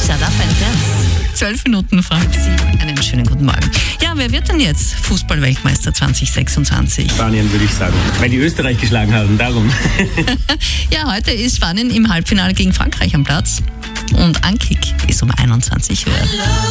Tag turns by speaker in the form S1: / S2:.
S1: Shut Up and Dance.
S2: 12 Minuten vor 7. Einen schönen guten Morgen. Ja, wer wird denn jetzt Fußball-Weltmeister 2026?
S3: Spanien, würde ich sagen. Weil die Österreich geschlagen haben, darum.
S2: Ja, heute ist Spanien im Halbfinale gegen Frankreich am Platz. Und Ankick ist um 21 Uhr.